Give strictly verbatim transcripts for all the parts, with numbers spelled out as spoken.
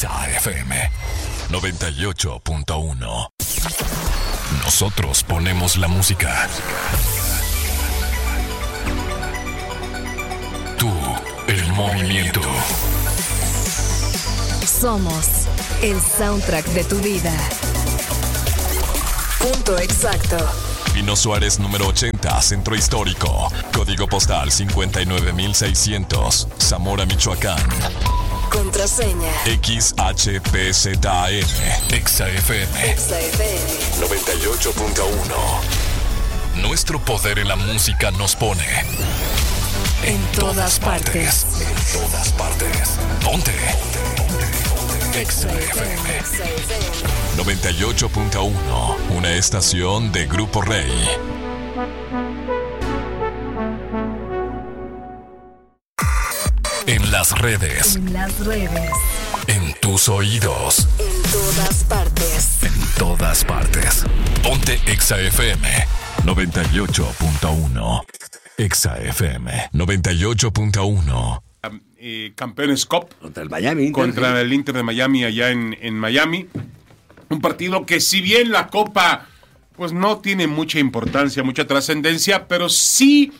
Exa F M noventa y ocho punto uno. Nosotros ponemos la música. Tú, el movimiento. Somos el soundtrack de tu vida. Punto exacto. Pino Suárez número ochenta, Centro Histórico. Código postal cincuenta y nueve mil seiscientos, Zamora, Michoacán. Contraseña X H P Z N. Exa F M Exa F M noventa y ocho punto uno. Nuestro poder en la música nos pone en todas partes. En todas partes. Ponte. Exa F M Exa F M noventa y ocho punto uno. Una estación de Grupo Rey. En las redes. En las redes. En tus oídos. En todas partes. En todas partes. Ponte Exa F M noventa y ocho punto uno. Exa F M noventa y ocho punto uno. Eh, Campeones Cup contra el Miami Inter, contra sí. el Inter de Miami allá en, en Miami. Un partido que, si bien la Copa pues no tiene mucha importancia, mucha trascendencia, pero sí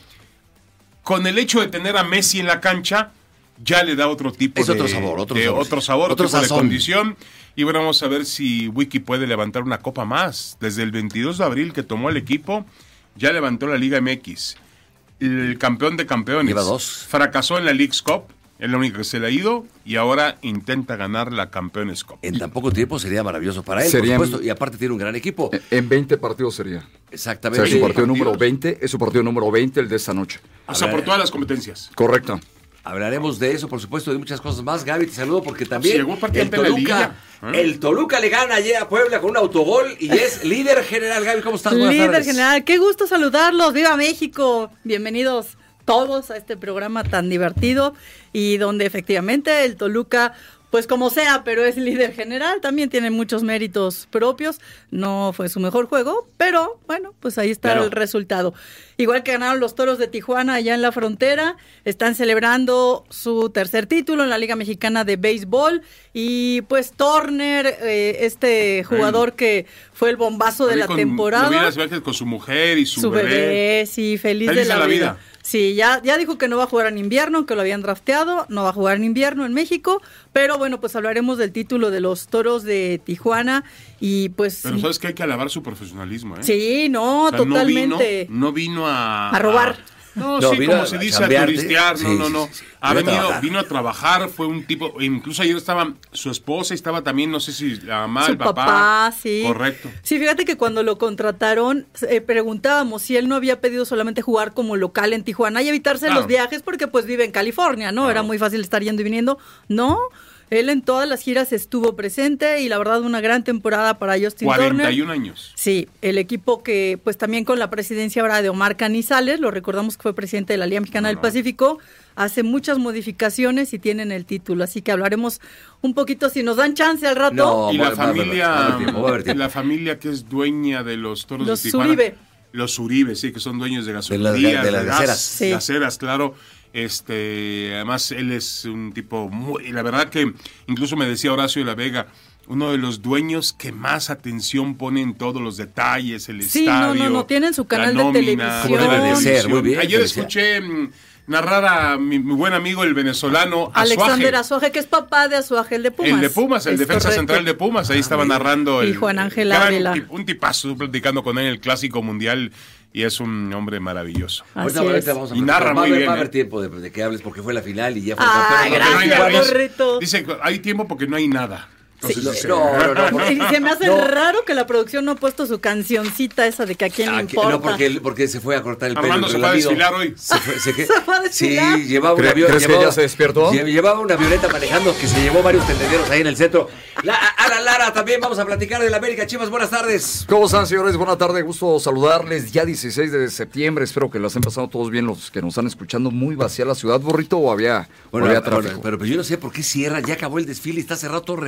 con el hecho de tener a Messi en la cancha ya le da otro tipo es de, otro sabor, otro de sabor, otro sabor, otro otro tipo sazón. de condición. Y bueno, vamos a ver si Wiki puede levantar una copa más. Desde el veintidós de abril que tomó el equipo, ya levantó la Liga M X. El campeón de campeones. Lleva dos. Fracasó en la Leagues Cup, es la única que se le ha ido, y ahora intenta ganar la Campeones Cup. En tan poco tiempo sería maravilloso para él, Serían, por supuesto, y aparte tiene un gran equipo. En veinte partidos sería. Exactamente. O sea, su partido partidos. número veinte, es su partido número veinte el de esta noche. O sea, por todas las competencias. Correcto. Hablaremos de eso, por supuesto, de muchas cosas más. Gaby, te saludo porque también Sí, llegó parte el de la Toluca, liguilla, ¿eh? el Toluca le gana ayer a Puebla con un autogol y es líder general. Gaby, ¿cómo estás? Buenas Líder tardes. general, qué gusto saludarlos. ¡Viva México! Bienvenidos todos a este programa tan divertido y donde efectivamente el Toluca, pues como sea, pero es líder general, también tiene muchos méritos propios. No fue su mejor juego, pero bueno, pues ahí está Pero, el resultado. Igual que ganaron los Toros de Tijuana allá en la frontera, están celebrando su tercer título en la Liga Mexicana de Béisbol y pues Turner, eh, este jugador que fue el bombazo de Ahí la con, temporada. lo vi en Las Vegas con su mujer y su, Su bebé. bebé, sí, feliz, Feliz de la, de la vida. vida. Sí, ya, ya dijo que no va a jugar en invierno, que lo habían drafteado, no va a jugar en invierno en México, pero bueno, pues hablaremos del título de los Toros de Tijuana y pues... Pero sabes que hay que alabar su profesionalismo, ¿eh? Sí, no, O sea, totalmente. No vino, no vino a... A robar. No, No, sí, vino como a se dice, a chambear, turistear, sí, no, no, sí, no. sí, sí. Ha Vino a venido, trabajar. vino a trabajar, fue un tipo, incluso ayer estaba su esposa, estaba también, no sé si la mamá, Su el papá. papá, sí. Correcto. Sí, fíjate que cuando lo contrataron, eh, preguntábamos si él no había pedido solamente jugar como local en Tijuana y evitarse Claro. los viajes porque pues vive en California, ¿no? Claro. Era muy fácil estar yendo y viniendo. No, él en todas las giras estuvo presente y la verdad una gran temporada para Justin cuarenta y Turner. un años. Sí, el equipo que pues también con la presidencia ahora de Omar Canizales, lo recordamos que fue presidente de la Liga Mexicana No, del no. Pacífico, hace muchas modificaciones y tienen el título, así que hablaremos un poquito si nos dan chance al rato. No, Y va- la va- va- va- familia, va a haber tiempo, va a haber tiempo. la familia que es dueña de los Toros Los de Tijuana. Uribe. Los Uribe, sí, que son dueños de De las, gasolinerías, de las gas, gaseras. Sí. gaseras, claro. Este, además él es un tipo muy, la verdad que incluso me decía Horacio de la Vega, uno de los dueños que más atención pone en todos los detalles, el Sí, no, estadio. no, no, tienen su canal la de nómina, televisión. Como debe de ser, muy bien, Ayer debe ser. escuché mm, narrar a mi, mi buen amigo el venezolano Alexander Azuaje. Azuaje, que es papá de Azuaje, el de Pumas. El de Pumas, el Es defensa correcto. central de Pumas, ahí estaba mira. narrando. Y el, Juan Ángel gran Ávila. tip- Un tipazo, estuve platicando con él en el Clásico Mundial y es un hombre maravilloso. Así Ahorita, es. ahorita vamos a Y platicar. narra va a muy haber, bien, va a haber ¿eh? tiempo de, de que hables porque fue la final y ya fue Ah, campeón. gracias, Porque no hay nada. Gorrito. Dice que hay tiempo porque no hay nada. Entonces, Sí, dice, no, no, no, porque- Y se me hace No. raro que la producción no ha puesto su cancioncita esa de que a quién le Ah, que- importa. no, porque, porque se fue a cortar el pelo. Armando el se fue a relamido. desfilar hoy. Se fue, se que- ¿Se fue a desfilar? Sí, llevaba un ¿Cre- avión. crees que llevaba- ya se despertó? lle- Llevaba una avioneta manejando que se llevó varios tendederos ahí en el centro. La, Alan Lara, también vamos a platicar de la América. Chivas, buenas tardes. ¿Cómo están, señores? Buenas tardes, gusto saludarles. Ya dieciséis de septiembre, espero que lo estén pasando todos bien los que nos están escuchando. Muy vacía la ciudad, Burrito, o había, o Bueno, había bueno, tráfico. pero, pero yo no sé por qué cierra. Ya acabó el desfile y está cerrado todo Reforma. Pues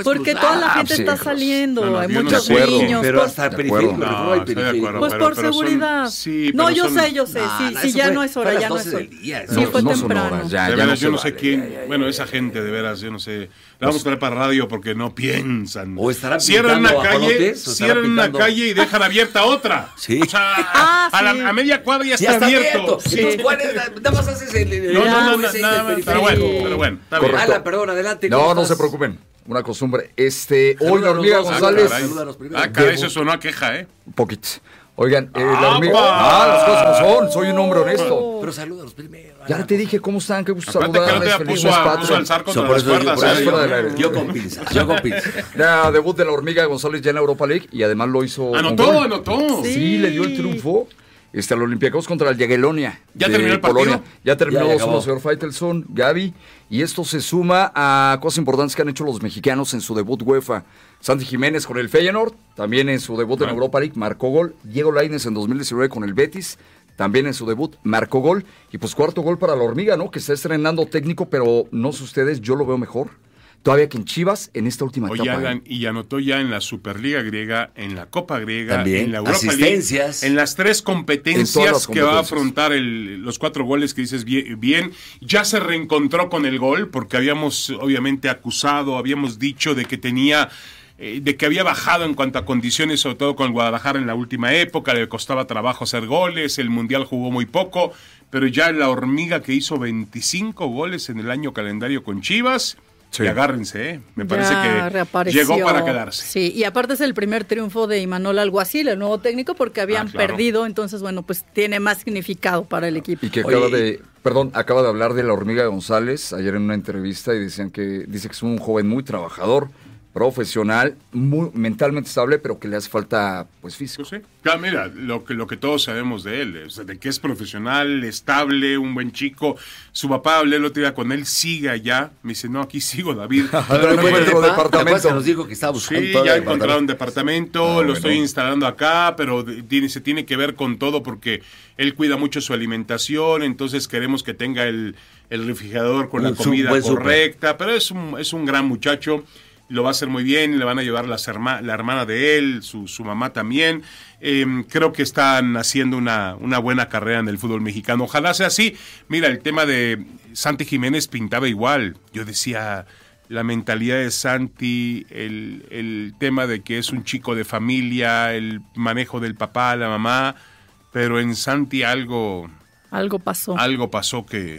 Porque cruzar. toda la gente sí, está hijos. saliendo, No, no, hay yo no muchos sé. De acuerdo, niños. Pero pues, hasta De periférico, acuerdo. pero no No, hay estoy de periférico. acuerdo. pues pero- por pero son- seguridad. sí, no, pero yo son- sé, yo sé, No, sí, no, sí, eso ya fue- no es fue a hora, las ya no doce es hora. del día, Sí, no, fue no son temprano. horas, ya, de ya veras, no yo se no sé vale, quién. ya, ya, ya. Bueno, esa gente, de veras, yo no sé. La vamos a traer para radio porque no piensan. O estarán Cierran una pintando calle, ajolotes, o estarán cierran una pintando- calle y dejan abierta otra. Sí. O sea, Ah, a, la- sí. a media cuadra ya está, Ya está abierto. abierto. Sí. Entonces, ¿cuál es la- nada más haces el, el- No, el- no, no, el- no, ese nada del más, periférico. pero bueno, pero bueno, está bien. Correcto. Alan, perdón, adelante. ¿cómo No, no estás? se preocupen. Una costumbre. Este, hoy la Salúdanos, hormiga dos, González. caray. salúdanos primero. Ah, caray, eso sonó a queja, ¿eh? Un poquito. Oigan, eh, ¡Apa! la hormiga. Ah, las cosas como son. Soy un hombre honesto. Pero salúdanos primero. Ya Alan. te dije cómo están, qué gusto Acuérdate que no saludarles. te Feliz puso mes a, patrio. puso a alzar So, contra por las eso yo- cuerdas. por eso ¿eh? fuera del aire. Yo con pinzas, yo con pinzas. Ya, debut de la hormiga González ya en la Europa League y además lo hizo. con Anotó, gol. anotó. Sí, Sí. le dio el triunfo. Este, al Olympiacos contra el Jagiellonia. ¿Ya de terminó el partido? Polonia. Ya terminó Ya, ya dos uno, acabó. señor Faitelson, Gaby. Y esto se suma a cosas importantes que han hecho los mexicanos en su debut UEFA. Santi Jiménez con el Feyenoord, también en su debut en Ah. Europa League, marcó gol. Diego Lainez en dos mil diecinueve con el Betis, también en su debut, marcó gol. Y pues cuarto gol para la hormiga, ¿no? Que está estrenando técnico, pero no sé ustedes, yo lo veo mejor. Todavía que en Chivas, en esta última Oye, etapa. Alan, ¿eh? y anotó ya en la Superliga griega, en la Copa griega, También, en la Europa asistencias. League, en las tres En competencias todas las que va a competencias. afrontar el- los cuatro goles que dices bien, bien. Ya se reencontró con el gol, porque habíamos obviamente acusado, habíamos dicho de que tenía... eh, de que había bajado en cuanto a condiciones, sobre todo con el Guadalajara en la última época, le costaba trabajo hacer goles, el Mundial jugó muy poco, pero ya la hormiga que hizo veinticinco goles en el año calendario con Chivas, Sí. y agárrense, ¿eh? me parece Ya que reapareció. llegó para quedarse. Sí, y aparte es el primer triunfo de Imanol Alguacil, el nuevo técnico, porque habían Ah, claro. perdido, entonces bueno, pues tiene más significado para el equipo. Y que Oye, acaba de, perdón, acaba de hablar de la hormiga González ayer en una entrevista y decían que dice que es un joven muy trabajador, profesional, muy mentalmente estable, pero que le hace falta pues físico. Pues sí. Claro, mira, lo que, lo que todos sabemos de él, o sea, de que es profesional, estable, un buen chico. Su papá, hablé el otro día con él, sigue allá. Me dice, no, aquí sigo, David. Pero no Bueno, encuentro ¿te departamento. acuerdas que nos dijo que estaba buscando Sí, todo ya el encontraron departamento? departamento, Ah, lo bueno. estoy instalando acá, pero de- tiene, se tiene que ver con todo porque él cuida mucho su alimentación, entonces queremos que tenga el, el refrigerador con la Un su- comida buen súper. correcta, pero es un, es un gran muchacho, lo va a hacer muy bien, le van a llevar las herma- la hermana de él, su, su mamá también. Eh, creo que están haciendo una, una buena carrera en el fútbol mexicano. Ojalá sea así. Mira, el tema de Santi Jiménez pintaba igual. Yo decía, la mentalidad de Santi, el, el tema de que es un chico de familia, el manejo del papá, la mamá, pero en Santi algo, Algo pasó. algo pasó que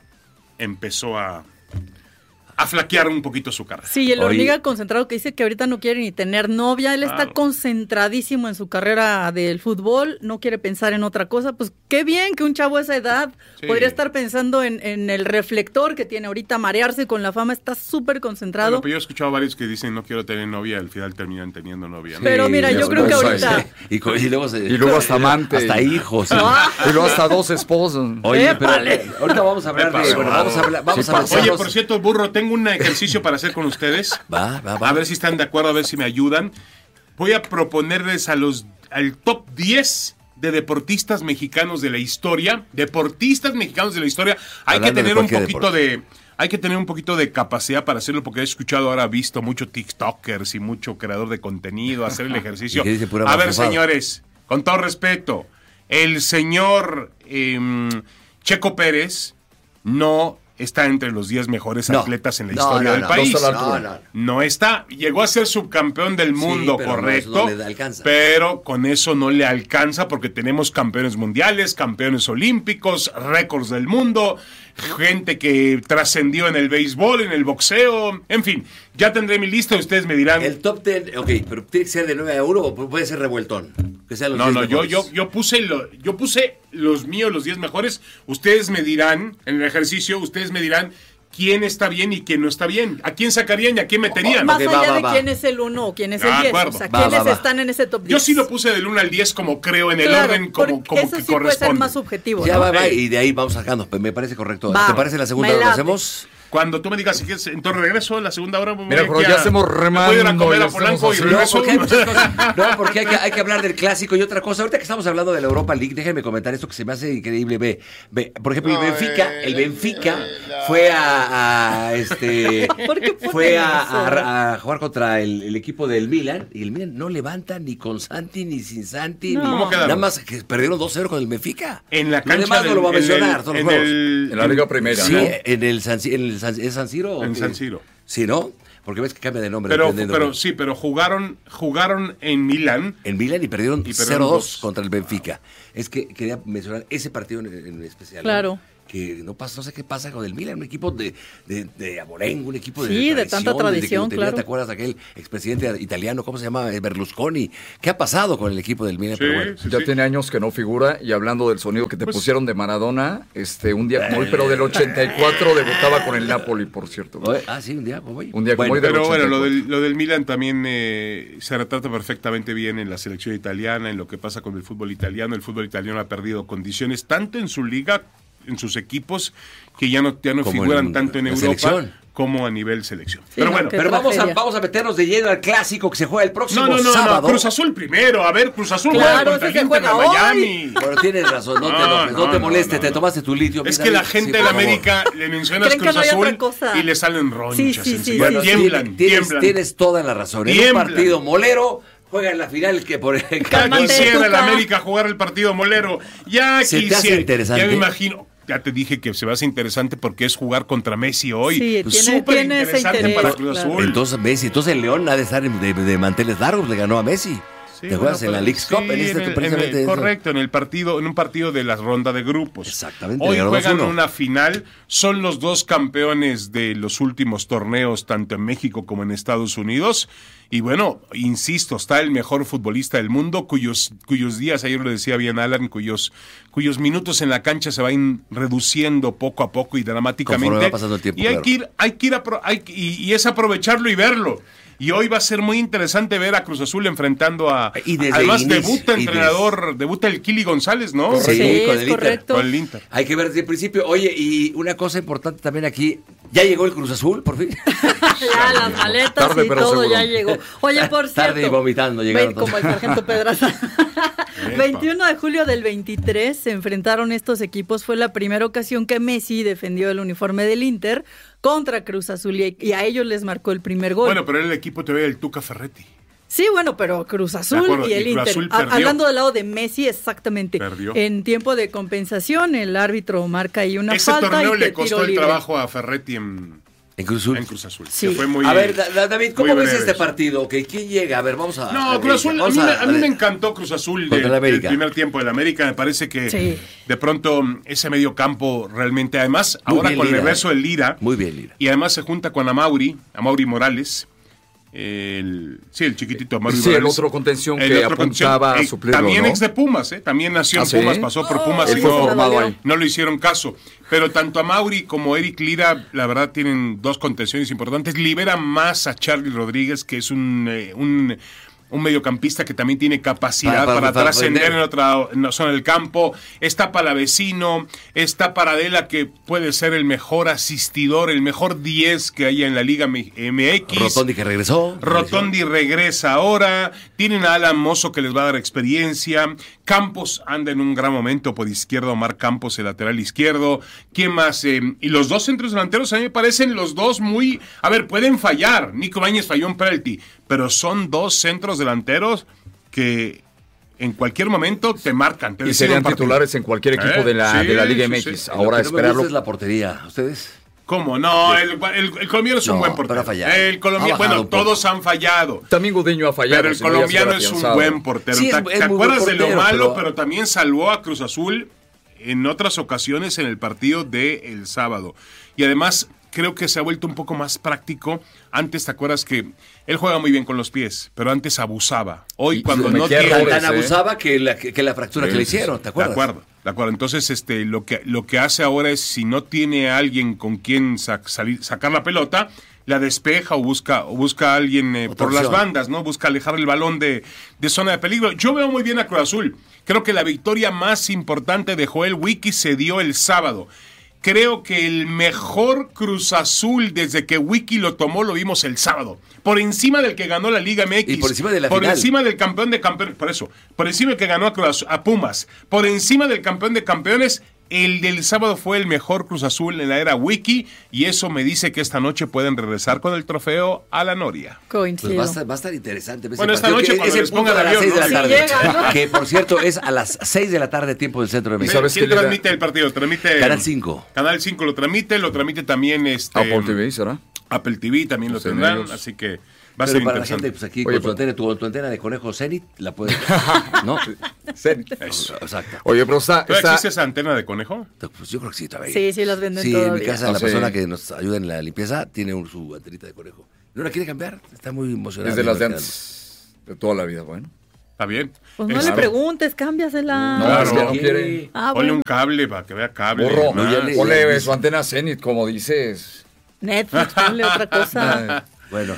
empezó a, a flaquear un poquito su carrera. Sí, el Oye. hormiga concentrado que dice que ahorita no quiere ni tener novia, él está Claro. concentradísimo en su carrera del fútbol, no quiere pensar en otra cosa, pues qué bien que un chavo a esa edad Sí. podría estar pensando en, en el reflector que tiene ahorita, marearse con la fama, está súper concentrado. Bueno, pero yo he escuchado varios que dicen no quiero tener novia, al final terminan teniendo novia, ¿no? Pero mira, yo ya creo que sabes. ahorita... Y, co- y luego, se- Y luego hasta amante. Hasta hijos. Ah, Y luego hasta dos esposos. Oye, pero Épale. ahorita vamos a hablar ¿Qué de... pasó? Bueno, vamos a hablar... Vamos Sí a pasó. Oye, avanzarnos. por cierto, burro, tengo un ejercicio para hacer con ustedes. Va, va, va. A ver si están de acuerdo, a ver si me ayudan. Voy a proponerles a los al top diez de deportistas mexicanos de la historia. Deportistas mexicanos de la historia. Hay Hablando que de tener un cualquier poquito deporte. de. Hay que tener un poquito de capacidad para hacerlo, porque he escuchado ahora, visto mucho TikTokers y mucho creador de contenido hacer el ejercicio. Y que dice pura A ver, mafufada. señores, con todo respeto, el señor em, Checo Pérez no está entre los diez mejores No. atletas en la No, historia no, del no. país. No está a la No, altura. no. No está, llegó a ser subcampeón del mundo, pero no, correcto, eso no le alcanza. pero con eso no le alcanza porque tenemos campeones mundiales, campeones olímpicos, récords del mundo, gente que trascendió en el béisbol, en el boxeo, en fin, ya tendré mi lista y ustedes me dirán. El top diez, ok, pero tiene que ser de nueve a uno o puede ser revueltón. Que sean los No, diez no, yo, mejores. yo, yo puse lo, yo puse los míos, los diez mejores. Ustedes me dirán, en el ejercicio, ustedes me dirán quién está bien y quién no está bien. ¿A quién sacarían y a quién meterían? Más Ok, allá va, va, de va. quién es el uno o quién es Ah, el diez, acuerdo. o sea, Va, quiénes va, va. están en ese top diez. Yo sí lo puse del uno al diez como creo en el Claro, orden como, porque como eso que sí puede ser corresponde. más subjetivo, Ya ¿no? va, va, Eh. y de ahí vamos sacando. Me parece correcto. Va, ¿Te parece la segunda? me ¿Lo late. hacemos? Cuando tú me digas si quieres, entonces regreso en la segunda hora. Mira, pero ya hacemos remando. Voy a ir a comer ya a Polanco y estamos regreso. No, porque hay muchas cosas. No, porque hay que, hay que hablar del clásico y otra cosa. Ahorita que estamos hablando de la Europa League, déjenme comentar esto que se me hace increíble. Ve, ve por ejemplo, el Benfica, el Benfica fue a, a este, ¿Por qué ponen fue a, eso? a- a jugar contra el, el equipo del Milan y el Milan no levanta ni con Santi ni sin Santi. No. ni- ¿Cómo quedaron? Nada más que perdieron dos cero con el Benfica. En la Lo cancha demás no del- lo va a en el- mencionar, todos los en juegos. el- En la Liga Primera, Sí, ¿no? en el San, en el San, ¿es San Siro? En o qué? San Siro. Sí, ¿no? Porque ves que cambia de nombre. Pero, dependiendo pero de- sí, pero jugaron, jugaron en Milán. En Milan y perdieron, Y perdieron cero dos dos. contra el Benfica. Es que quería mencionar ese partido en, en especial. ¿no? Claro. Que no pasa, no sé qué pasa con el Milan, un equipo de, de, de abolengo, un equipo de, Sí, de tradición, tanta desde que lo tradición, tenía, claro. ¿te acuerdas aquel expresidente italiano, cómo se llama? Eh, Berlusconi. ¿Qué ha pasado con el equipo del Milan? Sí, Pero bueno. sí, Ya sí. tiene años que no figura, y hablando del sonido que te Pues- pusieron de Maradona, este, un día como hoy, pero del ochenta y cuatro debutaba con el Napoli, por cierto. Oye, Ah, sí, un día como hoy. Un día como Bueno, hoy del Pero bueno, ochenta y lo cuatro. del, lo del Milan también eh, se retrata perfectamente bien en la selección italiana, en lo que pasa con el fútbol italiano. El fútbol italiano ha perdido condiciones tanto en su liga, en sus equipos, que ya no, ya no Como figuran en tanto en la Europa selección. como a nivel selección. Sí, Pero no, bueno, qué Pero vamos a, tragedia. vamos a meternos de lleno al clásico que se juega el próximo no, no, no, sábado. no, Cruz Azul primero. A ver, Cruz Azul Claro, juega contra ese el se Inter de juega hoy. Miami. Bueno, tienes razón, no te No, enojes, no, no, te no, molestes, no, te no. tomaste tu litio. Es mira, que la sí, gente por de la favor. América le mencionas Creen que Cruz no hay Azul otra cosa. y le salen ronchas. Sí, sí, sí, enseguida. Bueno, sí, tiemblan, tienes, tienes, tiemblan. tienes toda la razón. En un Tiemblan. partido molero juega en la final que por Ya Cálmate, quisiera el Tuca. América jugar el partido molero. Ya ¿Se te quisiera. hace interesante? Ya me imagino. Ya te dije que se me hace interesante porque es jugar contra Messi hoy. Sí, Pues tiene- súper tiene ese interesante interés, para Cruz claro. Azul. Entonces Messi, entonces el León ha de estar en- de, de manteles largos, le ganó a Messi. Sí, ¿Te acuerdas bueno, en la pero- Leagues Cup? sí, En este, en el- en precisamente el- eso. correcto, en el partido, en un partido de la ronda de grupos. Exactamente, Hoy le ganó juegan dos uno. una final, son los dos campeones de los últimos torneos, tanto en México como en Estados Unidos. Y bueno, insisto, está el mejor futbolista del mundo, cuyos, cuyos días, ayer lo decía bien Alan, cuyos, cuyos minutos en la cancha se van reduciendo poco a poco y dramáticamente. Conforme va pasando el tiempo, y hay claro. que ir, hay que ir a pro- hay que- y, y es aprovecharlo y verlo. Y hoy va a ser muy interesante ver a Cruz Azul enfrentando a. Y desde además, el inicio, debuta y entrenador, debuta el Kili González, ¿no? Sí, Sí, con es el Inter. correcto. Con el Inter. Hay que ver desde el principio. Oye, y una cosa importante también aquí, ¿ya llegó el Cruz Azul, por fin? Ya las maletas Tarde, y pero todo seguro. ya llegó. Oye, por cierto. Tarde y vomitando llegaron ve- Como el sargento Pedraza. veintiuno de julio del veintitrés se enfrentaron estos equipos. Fue la primera ocasión que Messi defendió el uniforme del Inter contra Cruz Azul y, y a ellos les marcó el primer gol. Bueno, pero era el equipo te ve el Tuca Ferretti. Sí, bueno, pero Cruz Azul De acuerdo, y el y Cruz Inter. Azul Ha- perdió. Hablando del lado de Messi, exactamente. Perdió. En tiempo de compensación, el árbitro marca ahí una Ese falta torneo y le te costó tiro el libre. trabajo a Ferretti en, En Cruz Azul. en Cruz Azul. Sí. Que fue muy, a ver, Da- Da- David, ¿cómo muy ves breve este eso. partido? Ok, ¿quién llega? A ver, vamos a... No, a- Cruz Azul, a vamos mí, me, a- a mí me encantó Cruz Azul Contra del, el América. del primer tiempo del América. Me parece que Sí. de pronto ese medio campo realmente, además, Muy ahora bien, con el Lira. regreso del Lira, Muy bien, Lira. y además se junta con Amauri, Amauri Morales, el, sí, el chiquitito Amauri Sí, el Morales. otro contención El que otro apuntaba a eh, suplirlo, También ¿no? ex de Pumas, ¿eh? También nació ¿Ah, en sí? Pumas, pasó por Pumas Él y fue no, formado ahí. no le hicieron caso. Pero tanto Amauri como Eric Lira, la verdad, tienen dos contenciones importantes. Liberan más a Charlie Rodríguez, que es un, eh, un, un mediocampista que también tiene capacidad Para- para, para- para trascender defender. en otra en la zona del campo. Está Palavecino, está Paradela, que puede ser el mejor asistidor, el mejor diez que haya en la Liga M X. Rotondi que regresó. Rotondi regresa ahora, tienen a Alan Mozo que les va a dar experiencia, Campos anda en un gran momento por izquierda, Omar Campos, el lateral izquierdo, ¿quién más? Eh, y los dos centros delanteros a mí me parecen los dos muy, a ver, pueden fallar, Nico Báñez falló un penalti, pero son dos centros delanteros que en cualquier momento te marcan. Te Y deciden serían un partido. titulares en cualquier equipo Eh, de la, sí, de la Liga sí, M X. sí. Ahora Lo que no me esperarlo. gusta es la portería. ¿Ustedes? ¿Cómo? No, el, el- el colombiano es un No, buen pero portero. ha fallado. El colombiano, Ha bajado bueno, un poco. todos han fallado. También Gudiño ha fallado. Pero el si no ya se colombiano hubiera es un afianzado. buen portero. Sí, es- ¿Te, es te muy buen acuerdas de lo portero, malo? pero- Pero... también salvó a Cruz Azul en otras ocasiones en el partido de el sábado. Y además creo que se ha vuelto un poco más práctico. Antes, ¿te acuerdas que él juega muy bien con los pies? Pero antes abusaba. Hoy Y cuando se no metía tiene... errores, Tan ¿eh? abusaba que la, que, que la fractura que le hicieron, ¿te acuerdas? De acuerdo, de acuerdo. Entonces, este, lo que, lo que hace ahora es, si no tiene a alguien con quien sac- salir- sacar la pelota, la despeja o busca, o busca a alguien eh, Otra por las opción. bandas, ¿no? Busca alejar el balón de, de zona de peligro. Yo veo muy bien a Cruz Azul. Creo que la victoria más importante de Joel Wiki se dio el sábado. creo que el mejor Cruz Azul desde que Wiki lo tomó lo vimos el sábado. Por encima del que ganó la Liga M X. Y por encima de la Por final. encima del campeón de campeones. Por eso. Por encima del que ganó a, Cruz Azul, a Pumas. Por encima del campeón de campeones. El del sábado fue el mejor Cruz Azul en la era Wiki. Y eso me dice que esta noche pueden regresar con el trofeo a la Noria. Coincido. Pues va a estar, va a estar interesante. ese Bueno, esta partido, noche que cuando es les el punto pongan de las avión, seis de ¿no? la Si tarde. llega, ¿no? Que por cierto es a las seis de la tarde, tiempo del centro de México. sabes ¿Quién qué le da? transmite el partido? Transmite Canal cinco. Canal cinco lo transmite, lo transmite también este Apple T V, ¿será? Apple T V también lo Pues en tendrán, ellos. así que va a Pero ser para la interesante. gente, pues aquí Oye, con tu pero- antena, tu, tu antena de conejo Zenit, la puedes. ¿No? Eso. Exacto. Oye, pero está... ¿Todavía está- existe esa antena de conejo? Pues yo creo que sí, todavía. Sí, sí las venden Sí, en mi todavía. casa Ah, la sí. persona que nos ayuda en la limpieza tiene un, su antenita de conejo. ¿No la quiere cambiar? Está muy emocionada. es de las de Claro. antes. De toda la vida, bueno. Está bien. Pues no Este, le preguntes, cámbiasela. No, Claro. es que no ¿Qué? quiere. Ah, Ponle bueno. un cable para que vea cable. Borro, más. ya le- ponle su antena Zenit, como dices. Netflix, ponle otra cosa. Bueno,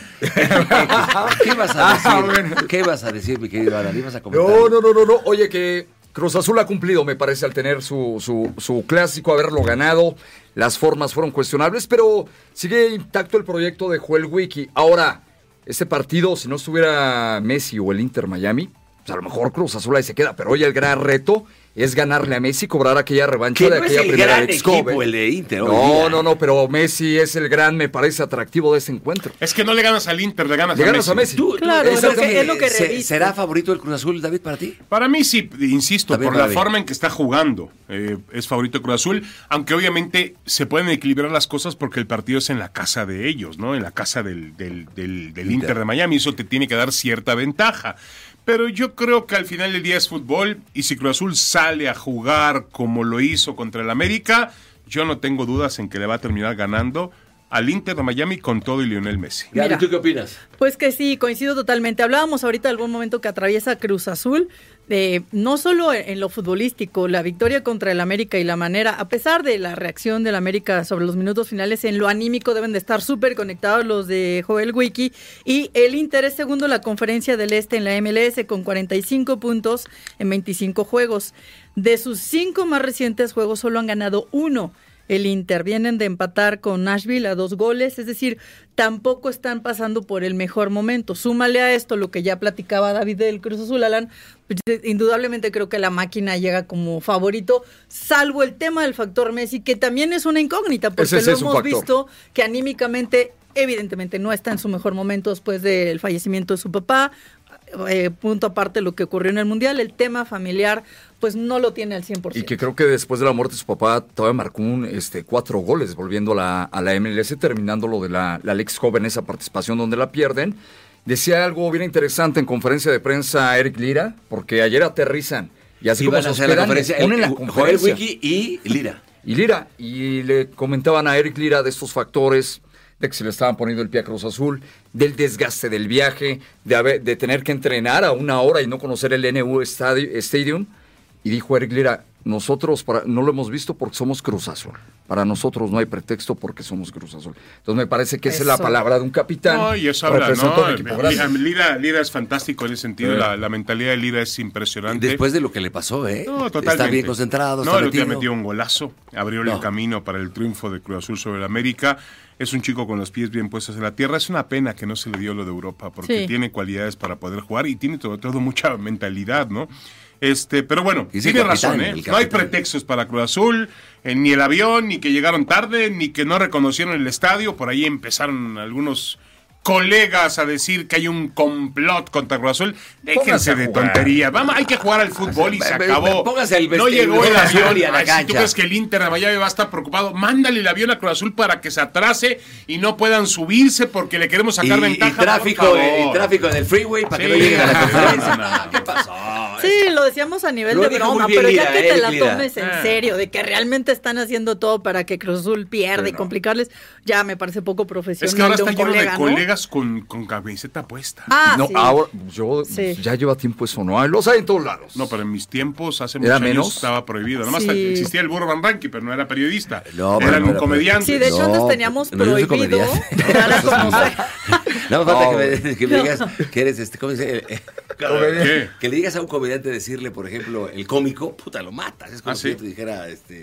¿qué vas a decir? Ah, bueno. ¿Qué vas a decir, mi querido Alan? ¿Ibas a comentar? No, no, no, no, no. Oye, que Cruz Azul ha cumplido, me parece, al tener su, su, su clásico, haberlo ganado. Las formas fueron cuestionables, pero sigue intacto el proyecto de Joel Wiki. Ahora, este partido, si no estuviera Messi o el Inter Miami, pues a lo mejor Cruz Azul ahí se queda. Pero hoy el gran reto es ganarle a Messi, cobrar aquella revancha Que de no es aquella el primera gran ex equipo, Kobe. el de Inter hoy No, día. no, no, pero Messi es el gran, me parece, atractivo de ese encuentro. Es que no le ganas al Inter, le ganas, Le a, ganas Messi. a Messi. Tú- tú- Claro, ¿es es lo lo que- es lo que se- reviso. ¿Será favorito el Cruz Azul, David, para ti? Para mí sí, insisto, También por para la mí. forma en que está jugando, eh, es favorito Cruz Azul, aunque obviamente se pueden equilibrar las cosas porque el partido es en la casa de ellos, ¿no? En la casa del, del, del, del Inter. Inter de Miami, eso te tiene que dar cierta ventaja. Pero yo creo que al final del día es fútbol y si Cruz Azul sale a jugar como lo hizo contra el América, yo no tengo dudas en que le va a terminar ganando al Inter de Miami con todo y Lionel Messi. Gaby, Mira. ¿tú qué opinas? Pues que sí, coincido totalmente. Hablábamos ahorita de algún momento que atraviesa Cruz Azul, eh, no solo en, en lo futbolístico, la victoria contra el América y la manera, a pesar de la reacción del América sobre los minutos finales, en lo anímico deben de estar súper conectados los de Joel Wiki, y el Inter es segundo en la Conferencia del Este en la M L S con cuarenta y cinco puntos en veinticinco juegos. De sus cinco más recientes juegos solo han ganado uno. El Inter vienen de empatar con Nashville a dos goles, es decir, tampoco están pasando por el mejor momento. Súmale a esto lo que ya platicaba David del Cruz Azul, Alan, pues, indudablemente creo que la máquina llega como favorito, salvo el tema del factor Messi, que también es una incógnita, porque Ese sí lo es un hemos factor. visto que anímicamente, evidentemente, no está en su mejor momento después del fallecimiento de su papá. Eh, punto aparte lo que ocurrió en el Mundial, el tema familiar pues no lo tiene al cien por Y ciento. que creo que después de la muerte de su papá todavía marcó un, este, cuatro goles volviendo a la, a la M L S, terminando lo de la, la Lex Joven, esa participación donde la pierden. Decía algo bien interesante en conferencia de prensa Eric Lira, porque ayer aterrizan y así Sí, como van se a hacer la hospedan, conferencia. ponen el- la el- conferencia. Joel Wiki y Lira. Y Lira, y le comentaban a Eric Lira de estos factores, de que se le estaban poniendo el pie a Cruz Azul, del desgaste del viaje, de, haber, de tener que entrenar a una hora y no conocer el N U Stadi- Stadium. Y dijo Eric Lira, nosotros para, no lo hemos visto porque somos Cruz Azul. Para nosotros no hay pretexto porque somos Cruz Azul. Entonces me parece que esa es la Eso. palabra de un capitán. No, y eso habla, representó ¿no? un equipo grande. Lira, Lira es fantástico en ese sentido, Sí. la, la mentalidad de Lira es impresionante. Después de lo que le pasó, ¿eh? No, totalmente. Está bien concentrado, No, está el otro día metido. metió un golazo, abrió No. el camino para el triunfo de Cruz Azul sobre el América. Es un chico con los pies bien puestos en la tierra. Es una pena que no se le dio lo de Europa, porque Sí. tiene cualidades para poder jugar y tiene sobre todo mucha mentalidad, ¿no? Este, pero bueno, Y es el tiene capitán, razón, ¿eh? el No hay capitán. pretextos para Cruz Azul, eh, ni el avión, ni que llegaron tarde, ni que no reconocieron el estadio. Por ahí empezaron algunos colegas a decir que hay un complot contra Cruz Azul. Déjense Pónganse a de jugar. tonterías. Vamos, hay que jugar al fútbol y se Ve- ve- acabó. póngase el No vestido llegó el de avión. Azul y a la Ay, si tú cancha. crees que el Inter de Miami va a estar preocupado, mándale el avión a Cruz Azul para que se atrase y no puedan subirse porque le queremos Y, sacar y ventaja. por tráfico, favor. y tráfico del freeway para que Sí. no lleguen a la conferencia. No, no, no. ¿Qué pasó? Sí, lo decíamos a nivel Lo de dijo broma, muy bien pero ya Lira, que te Eric la Lira. tomes en Ah. serio, de que realmente están haciendo todo para que Cruz Azul pierda Sí, y no. complicarles, ya me parece poco profesional Es que ahora de está un lleno colega, de ¿no? colegas con, con camiseta puesta. Ah, no, sí. ahora, yo, Sí. ya lleva tiempo eso, ¿no? Los hay en todos lados. No, pero en mis tiempos, hace ¿Era muchos años, menos? estaba prohibido. Nada más Sí. existía el burro Van Rankin, pero no era periodista. No, era pero no un era comediante. Sí, de hecho No, antes teníamos no, yo soy prohibido comediante. dar a conocer. Nada más falta No, que, me, güey. que me digas que eres este, ¿cómo se dice? Eh, ¿Qué? Que le digas a un comediante decirle, por ejemplo, el cómico, puta, lo matas. Es como ¿Ah, si sí? yo te dijera, este,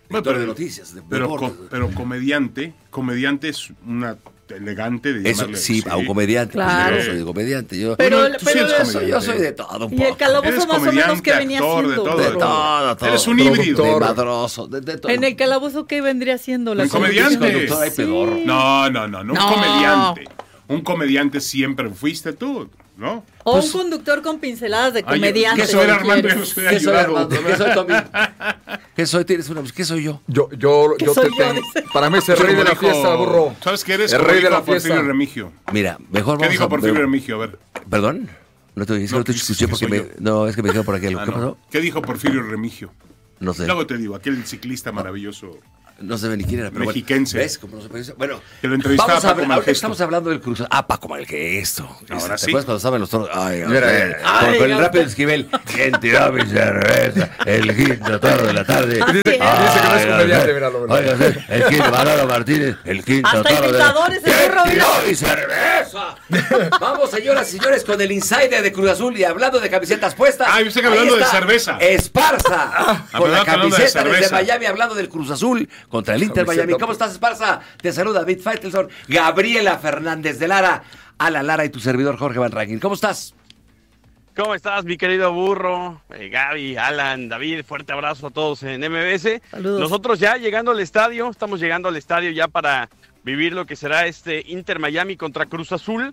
Bueno, lector de noticias, de pero, deportes. co- pero comediante, comediante es una elegante de Eso, llamarle, sí, a un comediante. Claro. Pues yo no soy comediante. Yo, Pero- Bueno, tú sí pero eres eso- yo, soy, yo soy de todo un Y el poco. calabozo Eres más o menos que comediante, venía actor, de siendo. todo, De de burro. todo, todo. Eres un Productor. híbrido. De madroso, de, de todo. En el calabozo, ¿qué vendría siendo la Un comediante. Conductor, hay pedorro. No, no, no, no, un No. comediante. Un comediante siempre fuiste tú, ¿no? O Pues- un conductor con pinceladas de Ay, yo- comediante. ¿qué soy, si Armando? quieres. Yo soy ¿Qué soy, ayudado. Armando? ¿Qué soy, Tommy? ¿Qué soy? ¿Tienes una? ¿Qué soy yo? Yo, yo, ¿Qué yo soy te yo? tengo. Dice. Para mí es el Como rey de la dijo- fiesta, burro. ¿Sabes qué eres? El Como rey de dijo la fiesta. Porfirio Remigio. Mira, mejor ¿Qué vamos dijo a... Porfirio Remigio? A ver. ¿Perdón? No te, es que No, no te que escuché que porque soy me... yo. No, es que me dijeron por aquí algo. Ah, ¿Qué no. pasó? ¿Qué dijo Porfirio Remigio? No sé. Luego te digo, aquel ciclista maravilloso. No sé ni quién era, pero Mexiquense. bueno. ¿Ves? Como no se parece? Bueno, Que lo entrevistaba vamos a Paco hablar, ahorita Malgesto. estamos hablando del Cruz. Ah, Paco Malgesto. Ahora ¿Te sí. acuerdas cuando estaban los toros? Ay, Mira, usted, eh, con, ay, con el usted. rápido Esquivel. ¿Quién tiró mi cerveza? El quinto toro de la tarde. Así es. Dice que no es Ay, comediante, usted. míralo, míralo. Oiga, usted, el quinto, Manolo Martínez, el quinto Hasta toro de la imitadores, el ¿Quién burro, tiró mira. mi cerveza? Vamos, señoras y señores, con el insider de Cruz Azul y hablando de camisetas puestas. Ah, yo pensé que ahí hablando de está cerveza. Esparza, con hablando- la hablando de camiseta desde cerveza. Miami, hablando del Cruz Azul contra el Inter Camiseta, Miami. ¿Cómo pues. estás, Esparza? Te saluda David Faitelson, Gabriela Fernández de Lara, Ala Lara y tu servidor Jorge Van Rankin. ¿Cómo estás? ¿Cómo estás, mi querido burro? Eh, Gaby, Alan, David, fuerte abrazo a todos en M B S. Saludos. Nosotros ya llegando al estadio, estamos llegando al estadio ya para vivir lo que será este Inter Miami contra Cruz Azul.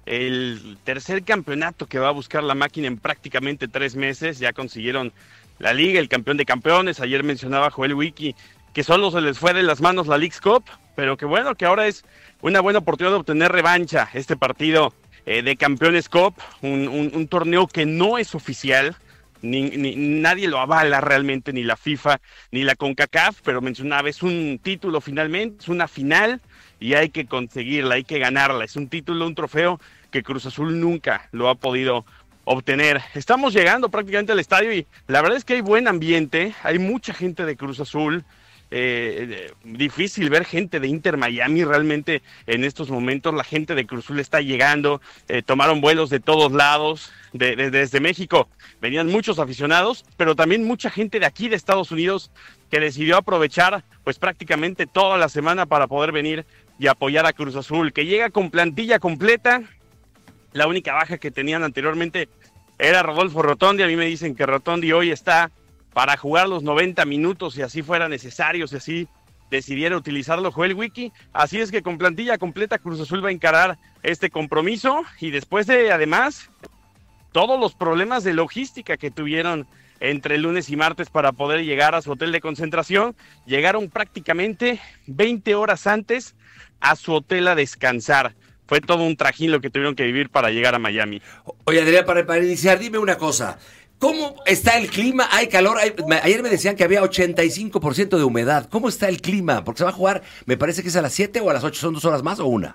El tercer campeonato que va a buscar la máquina en prácticamente tres meses. Ya consiguieron la Liga, el campeón de campeones. Ayer mencionaba Joel Wiki que solo se les fue de las manos la Leagues Cup, pero que bueno, que ahora es una buena oportunidad de obtener revancha. Este partido eh, de Campeones Cup, un, un, un torneo que no es oficial, ni, ni nadie lo avala realmente, ni la FIFA, ni la CONCACAF, pero mencionaba, es un título finalmente, es una final, y hay que conseguirla, hay que ganarla. Es un título, un trofeo que Cruz Azul nunca lo ha podido obtener. Estamos llegando prácticamente al estadio y la verdad es que hay buen ambiente, hay mucha gente de Cruz Azul. Eh, eh, difícil ver gente de Inter Miami realmente en estos momentos. La gente de Cruz Azul está llegando, eh, tomaron vuelos de todos lados, de, de, desde México venían muchos aficionados, pero también mucha gente de aquí de Estados Unidos que decidió aprovechar pues prácticamente toda la semana para poder venir y apoyar a Cruz Azul, que llega con plantilla completa. La única baja que tenían anteriormente era Rodolfo Rotondi. A mí me dicen que Rotondi hoy está para jugar los noventa minutos, si así fuera necesario, si así decidiera utilizarlo Joel Wiki. Así es que con plantilla completa Cruz Azul va a encarar este compromiso, y después de, además, todos los problemas de logística que tuvieron entre lunes y martes para poder llegar a su hotel de concentración, llegaron prácticamente veinte horas antes a su hotel a descansar. Fue todo un trajín lo que tuvieron que vivir para llegar a Miami. Oye, Adrián, para, para iniciar, dime una cosa. ¿Cómo está el clima? ¿Hay calor? Hay- me- ayer me decían que había ochenta y cinco por ciento de humedad. ¿Cómo está el clima? Porque se va a jugar, me parece que es a las siete o a las ocho. ¿Son dos horas más o una?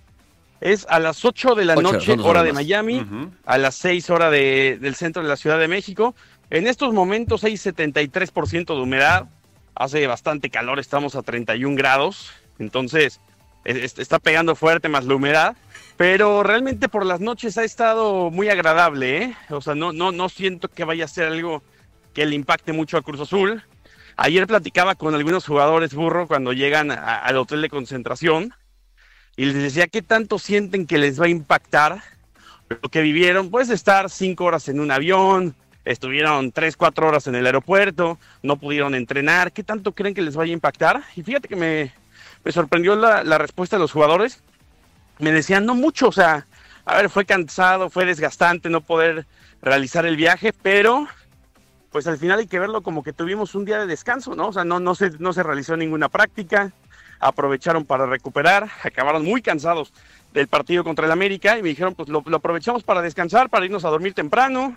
Es a las ocho de la Ocho, noche, son dos hora horas de más. Miami, Ujú. a las seis hora de, del centro de la Ciudad de México. En estos momentos hay setenta y tres por ciento de humedad, hace bastante calor, estamos a treinta y un grados, entonces es- está pegando fuerte más la humedad, pero realmente por las noches ha estado muy agradable, ¿eh? O sea, no, no, no siento que vaya a ser algo que le impacte mucho a Cruz Azul. Ayer platicaba con algunos jugadores, burro, cuando llegan a- al hotel de concentración, y les decía qué tanto sienten que les va a impactar lo que vivieron, pues estar cinco horas en un avión, estuvieron tres, cuatro horas en el aeropuerto, no pudieron entrenar, qué tanto creen que les vaya a impactar. Y fíjate que me, me sorprendió la, la respuesta de los jugadores. Me decían, no mucho, o sea, a ver, fue cansado, fue desgastante no poder realizar el viaje, pero pues al final hay que verlo como que tuvimos un día de descanso, ¿no? O sea, no, no, se, no se realizó ninguna práctica, aprovecharon para recuperar, acabaron muy cansados del partido contra el América y me dijeron, pues lo, lo aprovechamos para descansar, para irnos a dormir temprano,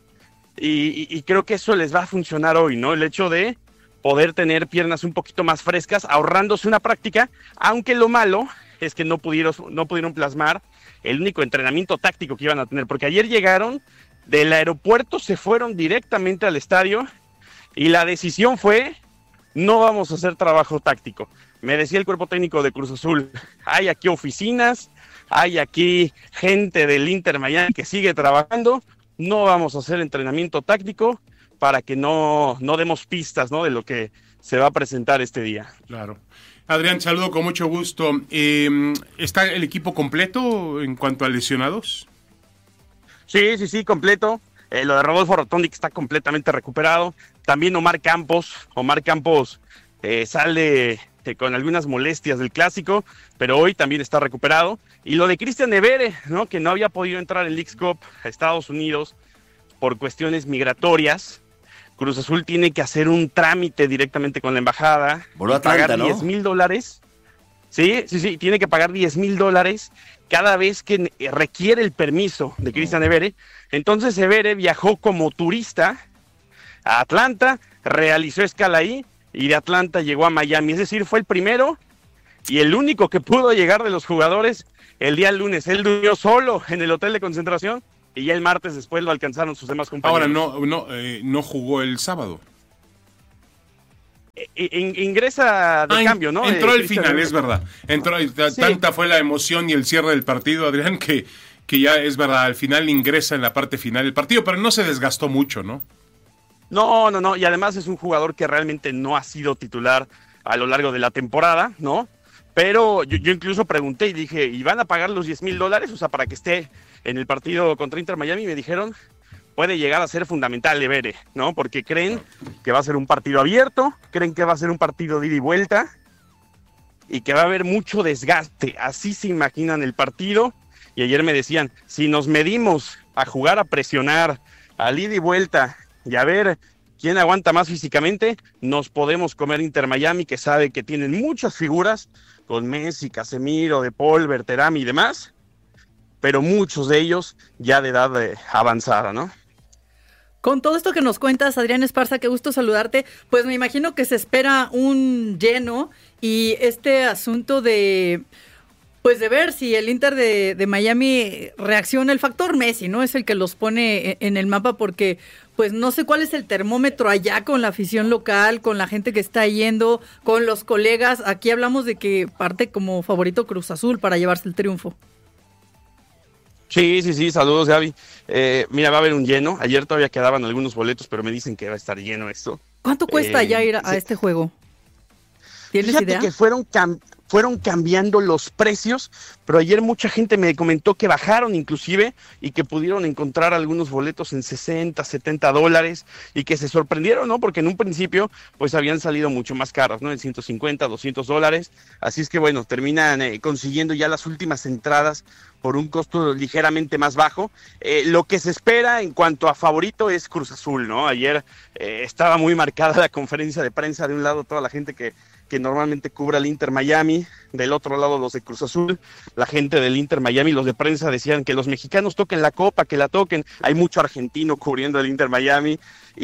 y, y, y creo que eso les va a funcionar hoy, ¿no? El hecho de poder tener piernas un poquito más frescas, ahorrándose una práctica, aunque lo malo es que no pudieron, no pudieron plasmar el único entrenamiento táctico que iban a tener, porque ayer llegaron del aeropuerto, se fueron directamente al estadio y la decisión fue, no vamos a hacer trabajo táctico. Me decía el cuerpo técnico de Cruz Azul, hay aquí oficinas, hay aquí gente del Inter Miami que sigue trabajando, no vamos a hacer entrenamiento táctico para que no, no demos pistas, ¿no?, de lo que se va a presentar este día. Claro. Adrián, saludo con mucho gusto. Eh, ¿Está el equipo completo en cuanto a lesionados? Sí, sí, sí, completo. Eh, lo de Rodolfo Rotondi, que está completamente recuperado. También Omar Campos. Omar Campos eh, sale eh, con algunas molestias del clásico, pero hoy también está recuperado. Y lo de Cristian Evere, ¿no? Que no había podido entrar en Leagues Cup a Estados Unidos por cuestiones migratorias. Cruz Azul tiene que hacer un trámite directamente con la embajada. Voló a pagar Atlanta, ¿no? diez mil dólares. Sí, sí, sí, tiene que pagar diez mil dólares cada vez que requiere el permiso de Cristian Evere. Entonces Evere viajó como turista a Atlanta, realizó escala ahí y de Atlanta llegó a Miami. Es decir, fue el primero y el único que pudo llegar de los jugadores el día lunes. Él durmió solo en el hotel de concentración y ya el martes después lo alcanzaron sus demás compañeros. Ahora no, no, eh, no jugó el sábado. In, ingresa de ah, cambio, ¿no? Entró eh, al final, Evere. Es verdad. Entró, sí. Tanta fue la emoción y el cierre del partido, Adrián, que, que ya es verdad, al final ingresa en la parte final del partido, pero no se desgastó mucho, ¿no? No, no, no, y además es un jugador que realmente no ha sido titular a lo largo de la temporada, ¿no? Pero yo, yo incluso pregunté y dije, ¿y van a pagar los diez mil dólares? O sea, para que esté en el partido contra Inter Miami, y me dijeron, puede llegar a ser fundamental Evere, ¿no? Porque creen que va a ser un partido abierto, creen que va a ser un partido de ida y vuelta, y que va a haber mucho desgaste. Así se imaginan el partido, y ayer me decían, si nos medimos a jugar a presionar, al ida y vuelta, y a ver quién aguanta más físicamente, nos podemos comer Inter Miami, que sabe que tienen muchas figuras, con Messi, Casemiro, De Paul, Berterame y demás, pero muchos de ellos ya de edad eh, avanzada, ¿no? Con todo esto que nos cuentas, Adrián Esparza, qué gusto saludarte, pues me imagino que se espera un lleno y este asunto de, pues de ver si el Inter de, de Miami reacciona. El factor Messi, ¿no? Es el que los pone en el mapa porque, pues no sé cuál es el termómetro allá con la afición local, con la gente que está yendo, con los colegas. Aquí hablamos de que parte como favorito Cruz Azul para llevarse el triunfo. Sí, sí, sí, saludos Gaby. Eh, mira, va a haber un lleno. Ayer todavía quedaban algunos boletos, pero me dicen que va a estar lleno esto. ¿Cuánto cuesta eh, ya ir a, sí. a este juego? ¿Tienes Fíjate idea? que fueron, cam- fueron cambiando los precios, pero ayer mucha gente me comentó que bajaron inclusive y que pudieron encontrar algunos boletos en sesenta, setenta dólares y que se sorprendieron, ¿no? Porque en un principio pues habían salido mucho más caros, ¿no? En ciento cincuenta, doscientos dólares. Así es que bueno, terminan eh, consiguiendo ya las últimas entradas por un costo ligeramente más bajo. Eh, lo que se espera en cuanto a favorito es Cruz Azul, ¿no? Ayer eh, estaba muy marcada la conferencia de prensa, de un lado toda la gente que, que normalmente cubre al Inter Miami, del otro lado los de Cruz Azul, la gente del Inter Miami, los de prensa decían que los mexicanos toquen la copa, que la toquen, hay mucho argentino cubriendo el Inter Miami,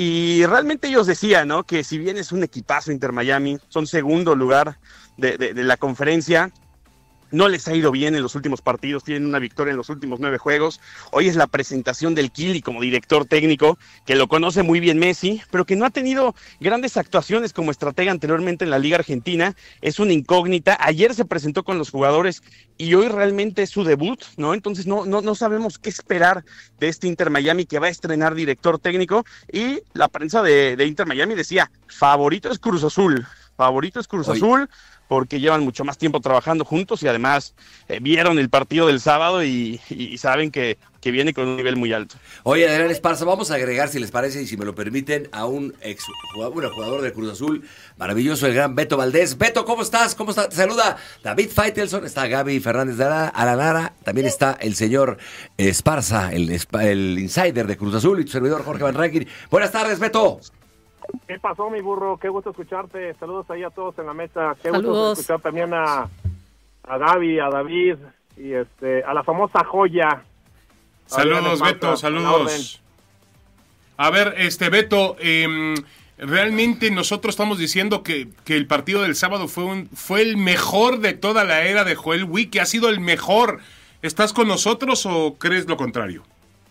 y realmente ellos decían, ¿no? Que si bien es un equipazo Inter Miami, son segundo lugar de, de, de la conferencia, no les ha ido bien en los últimos partidos, tienen una victoria en los últimos nueve juegos. Hoy es la presentación del Kili como director técnico, que lo conoce muy bien Messi, pero que no ha tenido grandes actuaciones como estratega anteriormente en la Liga Argentina. Es una incógnita. Ayer se presentó con los jugadores y hoy realmente es su debut, ¿no? Entonces no, no, no sabemos qué esperar de este Inter Miami que va a estrenar director técnico. Y la prensa de, de Inter Miami decía, favorito es Cruz Azul, favorito es Cruz Hoy. Azul, porque llevan mucho más tiempo trabajando juntos y además eh, vieron el partido del sábado y, y, y saben que, que viene con un nivel muy alto. Oye, Adrián Esparza, vamos a agregar, si les parece y si me lo permiten, a un ex jugador, bueno, jugador de Cruz Azul, maravilloso, el gran Beto Valdés. Beto, ¿cómo estás? ¿Cómo está? Te saluda David Faitelson, está Gaby Fernández de Alanara, también está el señor Esparza, el, el insider de Cruz Azul, y tu servidor Jorge Van Rankin. Buenas tardes, Beto. ¿Qué pasó, mi burro? Qué gusto escucharte. Saludos ahí a todos en la mesa. Qué Saludos. gusto escuchar también a, a Gaby, a David y este a la famosa joya. Saludos, Beto, saludos. A ver, este Beto, eh, realmente nosotros estamos diciendo que, que el partido del sábado fue un fue el mejor de toda la era de Joel Wick, que ha sido el mejor. ¿Estás con nosotros o crees lo contrario?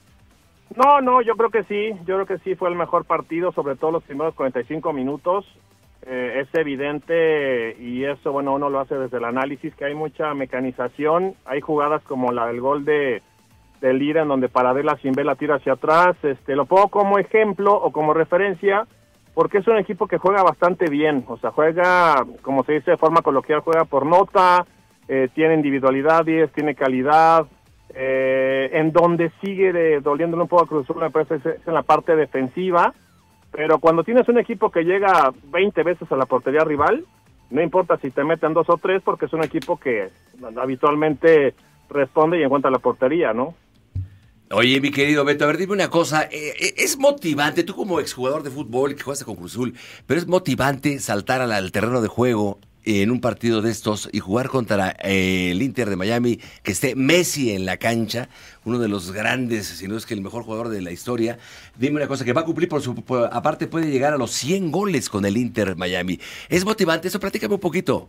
No, no, yo creo que sí, yo creo que sí fue el mejor partido, sobre todo los primeros cuarenta y cinco minutos. Eh, es evidente, y eso, bueno, uno lo hace desde el análisis, que hay mucha mecanización. Hay jugadas como la del gol de, de Lira, en donde Paradela sin ver la tira hacia atrás. Este, lo pongo como ejemplo o como referencia, porque es un equipo que juega bastante bien, o sea, juega, como se dice de forma coloquial, juega por nota, eh, tiene individualidades, tiene calidad, eh, en donde sigue de, doliéndole un poco a Cruz Azul, me parece, es, es en la parte defensiva, pero cuando tienes un equipo que llega veinte veces a la portería rival, no importa si te meten dos o tres, porque es un equipo que habitualmente responde y encuentra la portería, ¿no? Oye, mi querido Beto, a ver, dime una cosa, eh, es motivante, tú como exjugador de fútbol que jugaste con Cruz Azul, pero es motivante saltar al, al terreno de juego en un partido de estos y jugar contra eh, el Inter de Miami, que esté Messi en la cancha, uno de los grandes, si no es que el mejor jugador de la historia. Dime una cosa, que va a cumplir, por su, por, aparte puede llegar a los cien goles con el Inter Miami. ¿Es motivante eso? Platícame un poquito.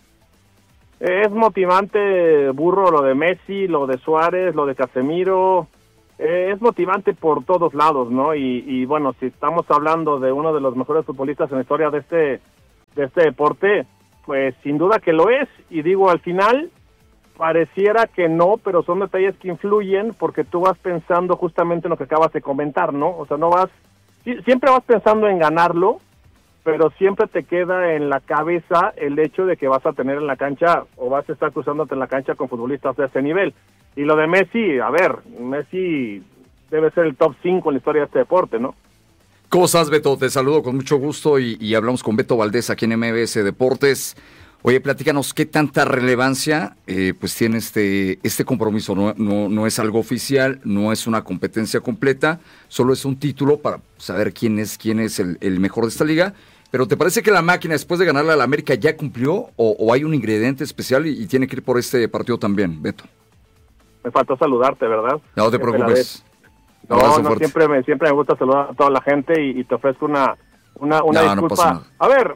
Es motivante, Burro, lo de Messi, lo de Suárez, lo de Casemiro. Eh, es motivante por todos lados, ¿no? Y, y bueno, si estamos hablando de uno de los mejores futbolistas en la historia de este, de este deporte, pues sin duda que lo es. Y digo, al final, pareciera que no, pero son detalles que influyen porque tú vas pensando justamente en lo que acabas de comentar, ¿no? O sea, no vas, siempre vas pensando en ganarlo, pero siempre te queda en la cabeza el hecho de que vas a tener en la cancha o vas a estar cruzándote en la cancha con futbolistas de ese nivel. Y lo de Messi, a ver, Messi debe ser el top cinco en la historia de este deporte, ¿no? ¿Cómo estás, Beto? Te saludo con mucho gusto y, y hablamos con Beto Valdés aquí en M B S Deportes. Oye, platícanos, ¿qué tanta relevancia eh, pues tiene este, este compromiso? No, no, no es algo oficial, no es una competencia completa, solo es un título para saber quién es, quién es el, el mejor de esta liga. Pero ¿te parece que la máquina, después de ganarle a la América, ya cumplió o, o hay un ingrediente especial y, y tiene que ir por este partido también, Beto? Me faltó saludarte, ¿verdad? No te preocupes. No, no, siempre me, siempre me gusta saludar a toda la gente y, y te ofrezco una, una, una no, disculpa. No pasa nada. A ver,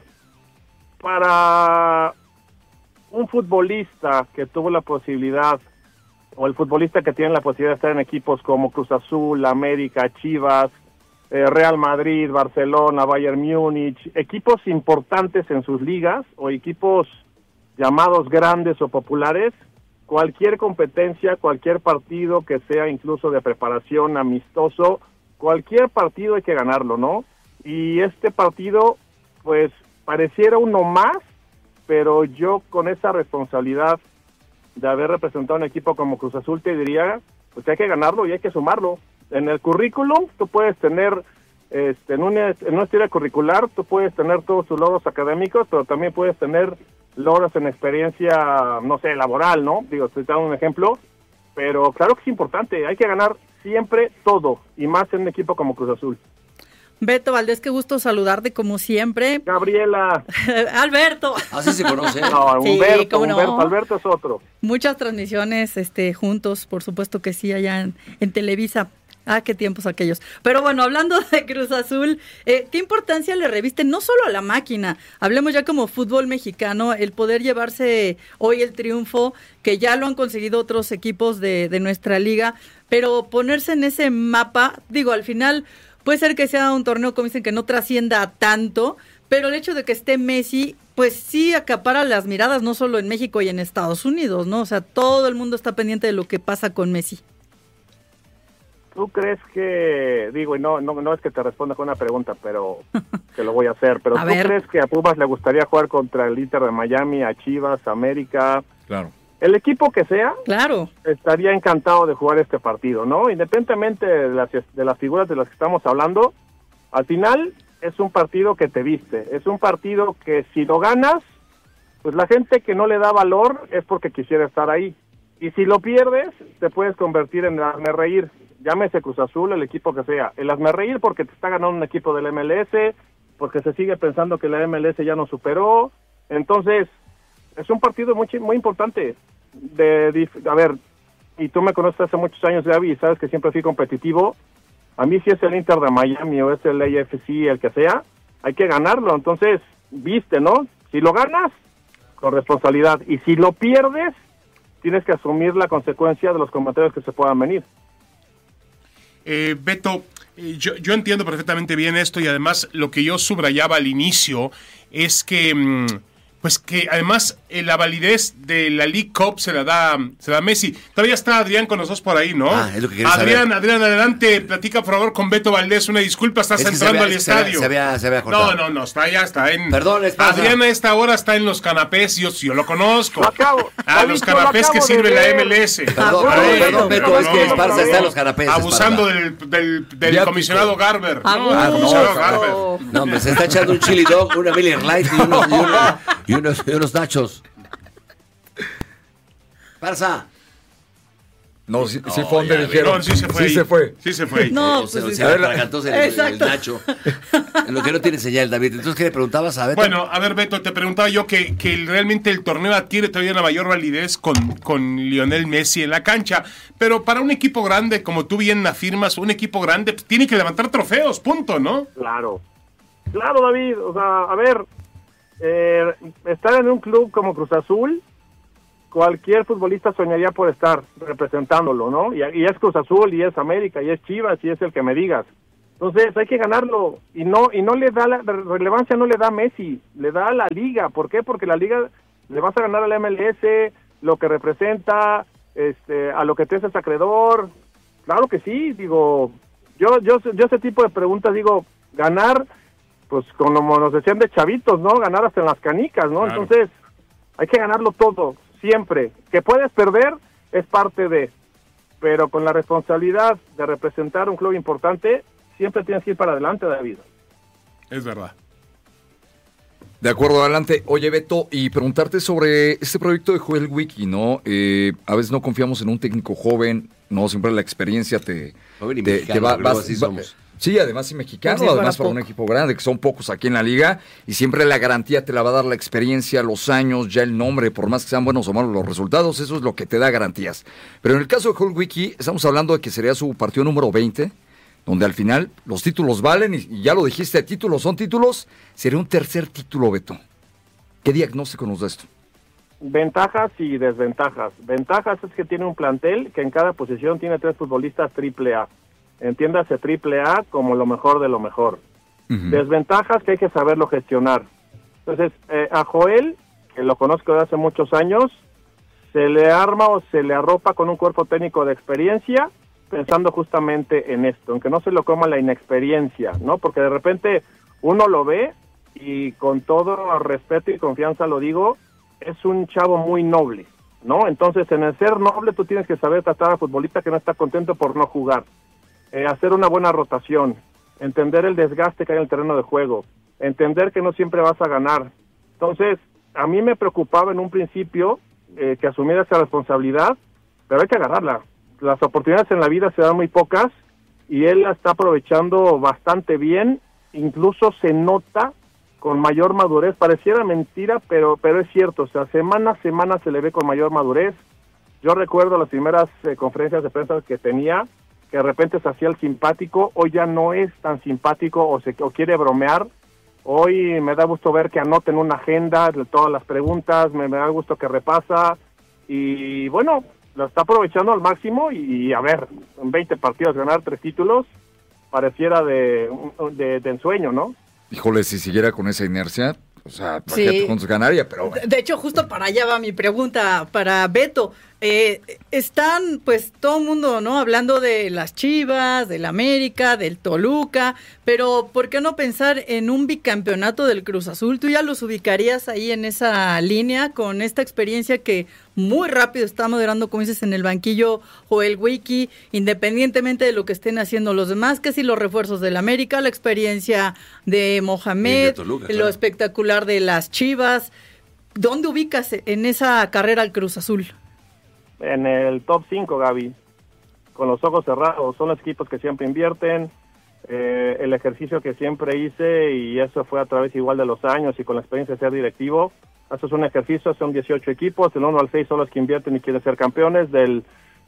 para un futbolista que tuvo la posibilidad, o el futbolista que tiene la posibilidad de estar en equipos como Cruz Azul, América, Chivas, eh, Real Madrid, Barcelona, Bayern Múnich, equipos importantes en sus ligas o equipos llamados grandes o populares, cualquier competencia, cualquier partido que sea incluso de preparación, amistoso, cualquier partido hay que ganarlo, ¿no? Y este partido, pues, pareciera uno más, pero yo con esa responsabilidad de haber representado un equipo como Cruz Azul te diría, pues hay que ganarlo y hay que sumarlo. En el currículum tú puedes tener, este, en una, en una estilo curricular, tú puedes tener todos tus logros académicos, pero también puedes tener logros en experiencia, no sé, laboral, ¿no? Digo, estoy dando un ejemplo, pero claro que es importante, hay que ganar siempre todo, y más en un equipo como Cruz Azul. Beto Valdés, qué gusto saludarte como siempre. Gabriela. Alberto. Así se conoce. No, Sí, Humberto, ¿cómo no? Humberto, Alberto es otro. Muchas transmisiones este, juntos, por supuesto que sí, allá en, en Televisa. Ah, qué tiempos aquellos. Pero bueno, hablando de Cruz Azul, eh, ¿qué importancia le reviste no solo a la máquina? Hablemos ya como fútbol mexicano, el poder llevarse hoy el triunfo, que ya lo han conseguido otros equipos de, de nuestra liga, pero ponerse en ese mapa, digo, al final puede ser que sea un torneo, como dicen, que no trascienda tanto, pero el hecho de que esté Messi, pues sí acapara las miradas, no solo en México y en Estados Unidos, ¿no? O sea, todo el mundo está pendiente de lo que pasa con Messi. ¿Tú crees que, digo, y no, no, no es que te responda con una pregunta, pero que lo voy a hacer, pero A ¿tú ver. crees que a Pumas le gustaría jugar contra el Inter de Miami, a Chivas, a América? Claro. El equipo que sea, Claro. estaría encantado de jugar este partido, ¿no? Independientemente de las, de las figuras de las que estamos hablando, al final es un partido que te viste, es un partido que si lo ganas, pues la gente que no le da valor es porque quisiera estar ahí. Y si lo pierdes, te puedes convertir en el hazmerreír. Llámese Cruz Azul, el equipo que sea. El hazmerreír porque te está ganando un equipo del M L S, porque se sigue pensando que la M L S ya no superó. Entonces, es un partido muy, muy importante. De, de, a ver, y tú me conoces hace muchos años, Gaby, y sabes que siempre fui competitivo. A mí si es el Inter de Miami o es el A F C, el que sea, hay que ganarlo. Entonces, viste, ¿no? Si lo ganas, con responsabilidad. Y si lo pierdes, tienes que asumir la consecuencia de los comentarios que se puedan venir. Eh, Beto, eh, yo, yo entiendo perfectamente bien esto y además lo que yo subrayaba al inicio es que mmm, pues que además eh, la validez de la League Cup se la da se la da Messi. Todavía está Adrián con nosotros por ahí, ¿no? Ah, es lo que quería Adrián, saber. Adrián, adelante, platica por favor con Beto Valdés, una disculpa, estás Es que entrando se al había- se había- estadio. se había- se había cortado. no, no, no, está allá, está en... Perdón, Esparza. Adrián a esta hora está en los canapés, yo, yo lo conozco. Lo acabo- Ah, David, los yo lo canapés que acabo de sirve la ver. M L S. Perdón, Ah, perdón, bueno, perdón, pero Beto, es no, que no, Esparza no, está en no. los canapés. Abusando Esparza. del, del, del Viático. comisionado Garber. Ah, No, el no, comisionado no. Garber. No, hombre, se está echando un chili dog, una Miller Light y unos, y unos, y unos, y unos nachos. Esparza. No, sí, sí No, fue donde ya, dijeron. No, sí se fue. Sí ahí. se fue. Sí se fue. ahí. No, O sea, pues, se sí. le atragantó el, el Exacto. nacho. En lo que no tiene señal, David. Entonces, ¿qué le preguntabas a Beto? Bueno, a ver, Beto, te preguntaba yo que, que el- realmente el torneo adquiere todavía una mayor validez con, con Lionel Messi en la cancha, pero para un equipo grande, como tú bien afirmas, un equipo grande pues, tiene que levantar trofeos, punto, ¿no? Claro, claro, David. O sea, a ver, eh, estar en un club como Cruz Azul, cualquier futbolista soñaría por estar representándolo, ¿no? Y, y es Cruz Azul, y es América, y es Chivas, y es el que me digas. Entonces hay que ganarlo, y no y no le da la relevancia, no le da a Messi, le da a la liga. ¿Por qué? Porque la liga le vas a ganar al M L S, lo que representa, este, a lo que te haces acreedor. Claro que sí, digo, yo yo yo ese tipo de preguntas digo, ganar, pues como nos decían de chavitos, ¿no? Ganar hasta en las canicas, ¿no? Claro. Entonces hay que ganarlo todo, siempre. Que puedes perder es parte de, pero con la responsabilidad de representar un club importante, siempre tienes que ir para adelante, David. Es verdad. De acuerdo, adelante. Oye, Beto, y preguntarte sobre este proyecto de Joel Wiki, ¿no? Eh, a veces no confiamos en un técnico joven, no, siempre la experiencia te... Joven y te- mexicano, te va- luego vas- así va- somos. Sí, además y mexicano, Como si además fuera para un poco. equipo grande, que son pocos aquí en la liga, y siempre la garantía te la va a dar la experiencia, los años, ya el nombre, por más que sean buenos o malos los resultados, eso es lo que te da garantías. Pero en el caso de Joel Wiki, estamos hablando de que sería su partido número veinte, donde al final los títulos valen, y, y ya lo dijiste, títulos son títulos, sería un tercer título, Beto. ¿Qué diagnóstico nos da esto? Ventajas y desventajas. Ventajas es que tiene un plantel que en cada posición tiene tres futbolistas triple A. Entiéndase triple A como lo mejor de lo mejor. Ujú. Desventajas que hay que saberlo gestionar. Entonces, eh, a Joel, que lo conozco de hace muchos años, se le arma o se le arropa con un cuerpo técnico de experiencia, pensando justamente en esto, en que no se lo coma la inexperiencia, ¿no? Porque de repente uno lo ve y con todo respeto y confianza lo digo, es un chavo muy noble, ¿no? Entonces, en el ser noble tú tienes que saber tratar al futbolista que no está contento por no jugar, eh, hacer una buena rotación, entender el desgaste que hay en el terreno de juego, entender que no siempre vas a ganar. Entonces, a mí me preocupaba en un principio eh, que asumiera esa responsabilidad, pero hay que agarrarla. Las oportunidades en la vida se dan muy pocas y él la está aprovechando bastante bien, incluso se nota con mayor madurez, pareciera mentira, pero pero es cierto, o sea, semana a semana se le ve con mayor madurez. Yo recuerdo las primeras eh, conferencias de prensa que tenía, que de repente se hacía el simpático, hoy ya no es tan simpático o se o quiere bromear. Hoy me da gusto ver que anota en una agenda de todas las preguntas, me, me da gusto que repasa y bueno, lo está aprovechando al máximo y, y a ver, en veinte partidos ganar tres títulos pareciera de, de, de ensueño, ¿no? Híjole, si siguiera con esa inercia, o sea, Sí. imagínate cuántos ganaría, pero bueno. De de hecho, justo para allá va mi pregunta para Beto. Eh, están, pues, todo el mundo, ¿no? Hablando de las Chivas, del América, del Toluca, pero ¿por qué no pensar en un bicampeonato del Cruz Azul? ¿Tú ya los ubicarías ahí en esa línea con esta experiencia que muy rápido está moderando, como dices, en el banquillo Joel Wiki, independientemente de lo que estén haciendo los demás, que si los refuerzos del América, la experiencia de Mohamed, Y de Toluca, lo claro. espectacular de las Chivas? ¿Dónde ubicas en esa carrera al Cruz Azul? En el top cinco, Gaby, con los ojos cerrados. Son los equipos que siempre invierten, eh, el ejercicio que siempre hice, y eso fue a través igual de los años y con la experiencia de ser directivo. Eso es un ejercicio, son dieciocho equipos, del uno al seis son los que invierten y quieren ser campeones, del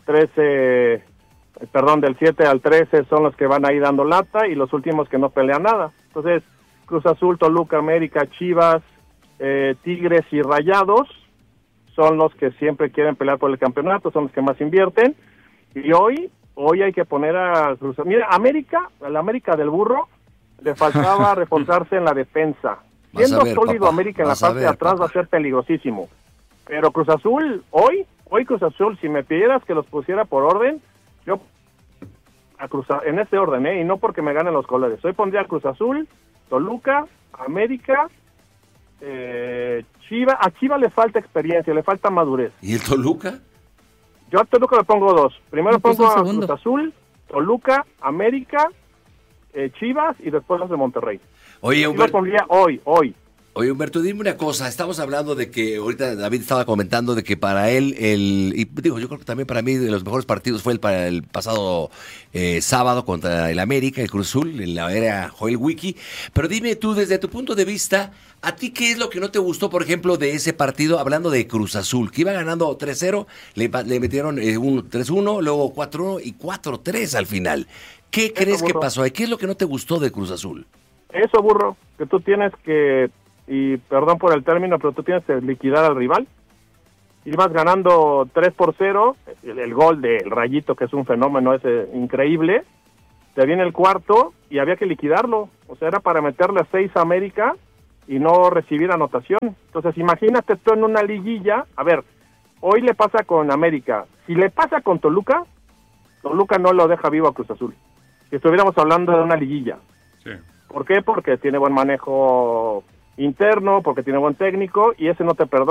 trece, perdón, del siete al trece son los que van ahí dando lata, y los últimos que no pelean nada. Entonces, Cruz Azul, Toluca, América, Chivas, eh, Tigres y Rayados son los que siempre quieren pelear por el campeonato, son los que más invierten, y hoy hoy hay que poner a Cruz Azul. Mira, América, a la América del burro, le faltaba reforzarse en la defensa, Vas a Siendo ver, sólido papá, América en la vas a parte de ver, atrás papá. va a ser peligrosísimo. Pero Cruz Azul, hoy, hoy Cruz Azul, si me pidieras que los pusiera por orden, yo a Cruz A- en este orden, ¿eh? Y no porque me ganen los colores. Hoy pondría a Cruz Azul, Toluca, América, eh, Chivas. A Chivas le falta experiencia, le falta madurez. ¿Y el Toluca? Yo a Toluca le pongo dos. Primero Me puso pongo el a segundo. Cruz Azul, Toluca, América, eh, Chivas y después los de Monterrey. Oye, Yo los Humberto, pondría hoy, hoy. oye, Humberto, dime una cosa. Estamos hablando de que, ahorita David estaba comentando de que para él, el y digo, yo creo que también para mí de los mejores partidos fue el para el pasado eh, sábado contra el América, el Cruz Azul, en la era Joel Wiki. Pero dime tú, desde tu punto de vista, ¿a ti qué es lo que no te gustó, por ejemplo, de ese partido, hablando de Cruz Azul, que iba ganando tres cero, le, pa- le metieron eh, un tres uno, luego cuatro uno y cuatro tres al final? ¿Qué crees que burro. pasó ahí? ¿Qué es lo que no te gustó de Cruz Azul? Eso, burro, que tú tienes que, y perdón por el término, pero tú tienes que liquidar al rival. Ibas ganando tres por cero, el, el gol del Rayito, que es un fenómeno ese increíble, te viene el cuarto y había que liquidarlo. O sea, era para meterle a seis a América y no recibir anotación. Entonces, imagínate tú en una liguilla. A ver, hoy le pasa con América. Si le pasa con Toluca, Toluca no lo deja vivo a Cruz Azul. Si estuviéramos hablando de una liguilla. Sí. ¿Por qué? Porque tiene buen manejo interno, porque tiene buen técnico y ese no te perdona.